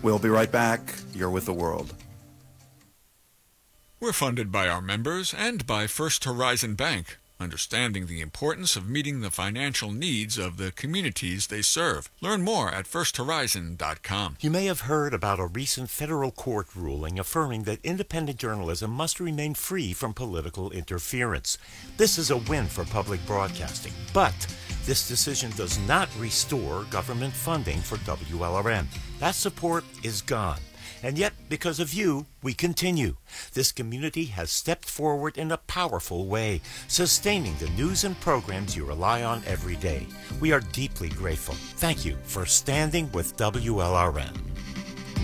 We'll be right back. You're with the world. We're funded by our members and by First Horizon Bank, understanding the importance of meeting the financial needs of the communities they serve. Learn more at firsthorizon.com. You may have heard about a recent federal court ruling affirming that independent journalism must remain free from political interference. This is a win for public broadcasting, but this decision does not restore government funding for WLRN. That support is gone. And yet, because of you, we continue. This community has stepped forward in a powerful way, sustaining the news and programs you rely on every day. We are deeply grateful. Thank you for standing with WLRN.